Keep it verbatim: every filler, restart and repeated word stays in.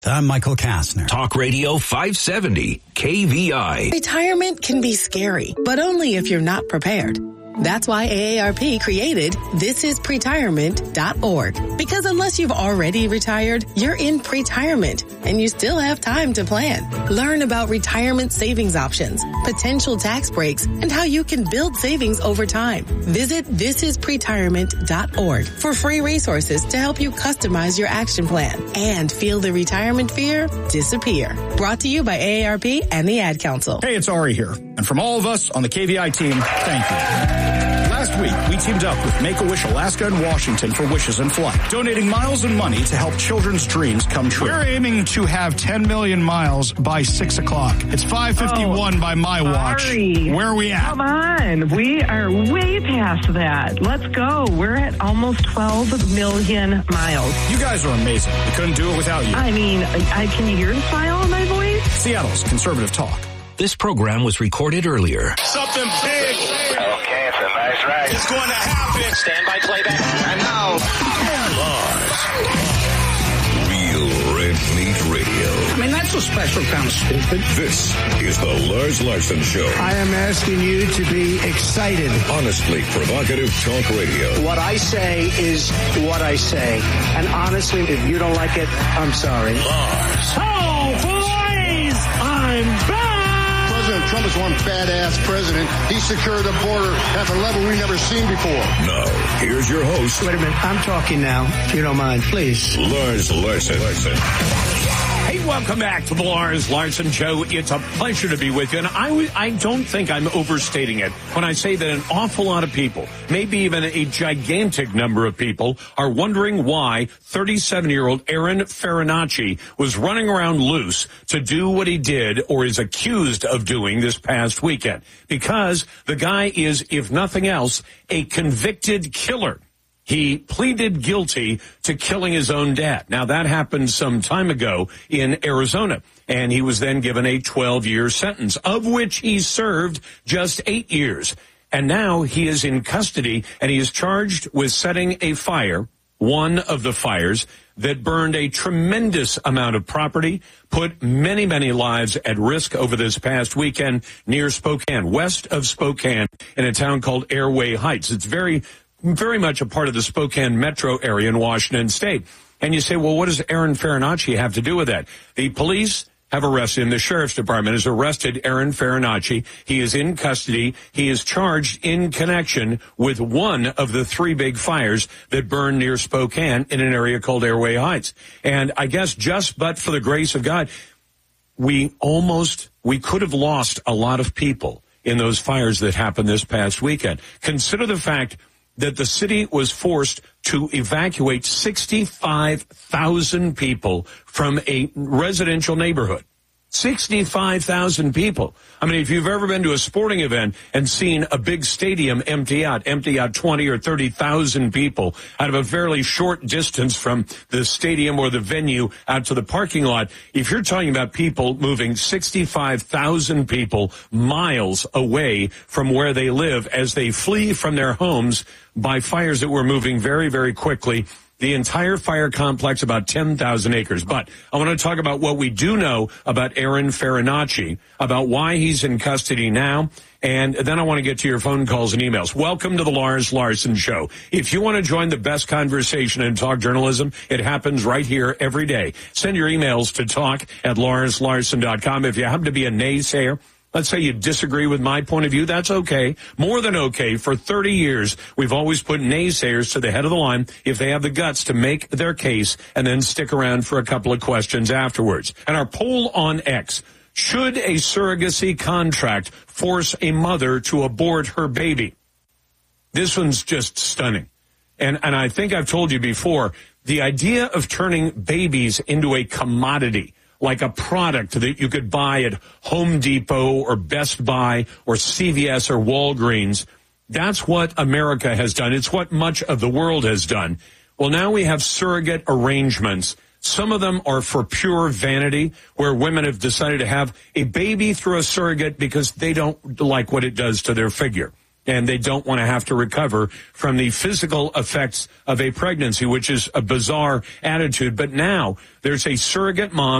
I'm Michael Kastner. Talk Radio five seventy, K V I. Retirement can be scary, but only if you're not prepared. That's why A A R P created this is pretirement dot org. Because unless you've already retired, you're in pretirement and you still have time to plan. Learn about retirement savings options, potential tax breaks, and how you can build savings over time. Visit this is pretirement dot org for free resources to help you customize your action plan and feel the retirement fear disappear. Brought to you by A A R P and the Ad Council. Hey, it's Ari here. And from all of us on the K V I team, thank you. Last week, we teamed up with Make-A-Wish Alaska and Washington for Wishes in Flight, donating miles and money to help children's dreams come true. We're aiming to have ten million miles by six o'clock. It's five fifty-one oh, by my watch. Sorry. Where are we at? Come on. We are way past that. Let's go. We're at almost twelve million miles. You guys are amazing. We couldn't do it without you. I mean, I, can you hear the smile in my voice? Seattle's Conservative Talk. This program was recorded earlier. Something big. Okay, it's a nice ride. It's going to happen. Stand by playback. And now, Lars. Real Red Meat Radio. I mean, that's a special kind of stupid. This is the Lars Larson Show. I am asking you to be excited. Honestly provocative talk radio. What I say is what I say. And honestly, if you don't like it, I'm sorry. Lars. Oh, boys! I'm back! President Trump is one badass president. He secured the border at a level we've never seen before. Now, here's your host. Wait a minute. I'm talking now, if you don't mind, please. Lars Larson. Larson. Hey, welcome back to the Lars Larson Show. It's a pleasure to be with you. And I, w- I don't think I'm overstating it when I say that an awful lot of people, maybe even a gigantic number of people, are wondering why thirty-seven-year-old Aaron Farinacci was running around loose to do what he did or is accused of doing this past weekend. Because the guy is, if nothing else, a convicted killer. He pleaded guilty to killing his own dad. Now, that happened some time ago in Arizona, and he was then given a twelve-year sentence, of which he served just eight years. And now he is in custody, and he is charged with setting a fire, one of the fires that burned a tremendous amount of property, put many, many lives at risk over this past weekend near Spokane, west of Spokane, in a town called Airway Heights. It's very very much a part of the Spokane metro area in Washington State. And you say, well, what does Aaron Farinacci have to do with that? The police have arrested him. The sheriff's department has arrested Aaron Farinacci. He is in custody. He is charged in connection with one of the three big fires that burned near Spokane in an area called Airway Heights. And I guess just but for the grace of God, we almost, we could have lost a lot of people in those fires that happened this past weekend. Consider the fact that the city was forced to evacuate sixty-five thousand people from a residential neighborhood. sixty-five thousand people. I mean, if you've ever been to a sporting event and seen a big stadium empty out, empty out twenty or thirty thousand people out of a fairly short distance from the stadium or the venue out to the parking lot, if you're talking about people moving sixty-five thousand people miles away from where they live as they flee from their homes by fires that were moving very, very quickly. The entire fire complex, about ten thousand acres. But I want to talk about what we do know about Aaron Farinacci, about why he's in custody now, and then I want to get to your phone calls and emails. Welcome to the Lars Larson Show. If you want to join the best conversation in talk journalism, it happens right here every day. Send your emails to talk at lars larson dot com. If you happen to be a naysayer, let's say you disagree with my point of view, that's okay. More than okay. For thirty years, we've always put naysayers to the head of the line if they have the guts to make their case and then stick around for a couple of questions afterwards. And our poll on X, should a surrogacy contract force a mother to abort her baby? This one's just stunning. And, and I think I've told you before, the idea of turning babies into a commodity, like a product that you could buy at Home Depot or Best Buy or C V S or Walgreens. That's what America has done. It's what much of the world has done. Well, now we have surrogate arrangements. Some of them are for pure vanity, where women have decided to have a baby through a surrogate because they don't like what it does to their figure. and they don't want to have to recover from the physical effects of a pregnancy, which is a bizarre attitude. But now there's a surrogate mom